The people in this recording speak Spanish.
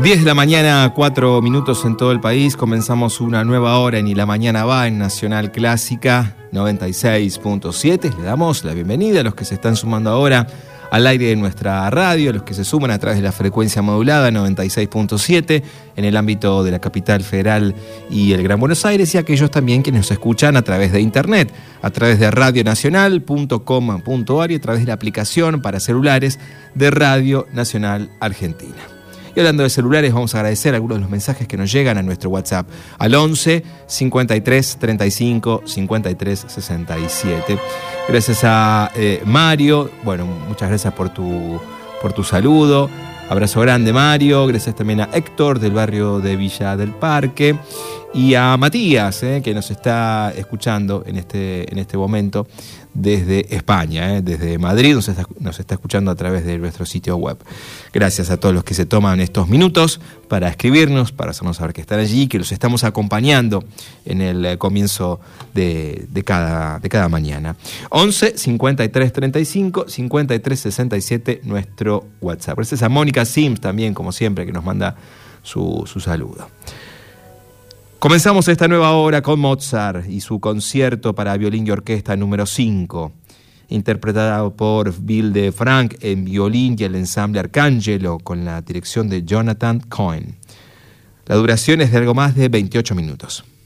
10 de la mañana, 4 minutos en todo el país. Comenzamos una nueva hora en Y la Mañana Va en Nacional Clásica 96.7. Le damos la bienvenida a los que se están sumando ahora al aire de nuestra radio, a los que se suman a través de la frecuencia modulada 96.7 en el ámbito de la capital federal y el Gran Buenos Aires, y aquellos también que nos escuchan a través de internet, a través de radionacional.com.ar y a través de la aplicación para celulares de Radio Nacional Argentina. Y hablando de celulares, vamos a agradecer algunos de los mensajes que nos llegan a nuestro WhatsApp al 11 53 35 53 67. Gracias a Mario, bueno, muchas gracias por tu saludo. Abrazo grande, Mario. Gracias también a Héctor del barrio de Villa del Parque y a Matías, que nos está escuchando en este momento desde España, desde Madrid, nos está escuchando a través de nuestro sitio web. Gracias a todos los que se toman estos minutos para escribirnos, para hacernos saber que están allí, que los estamos acompañando en el comienzo de cada mañana. 11 53 35 53 67 nuestro WhatsApp. Gracias a Mónica Sims también, como siempre, que nos manda su saludo. Comenzamos esta nueva hora con Mozart y su concierto para violín y orquesta número 5, interpretado por Bill de Frank en violín y el ensamble Arcángelo con la dirección de Jonathan Cohen. La duración es de algo más de 28 minutos.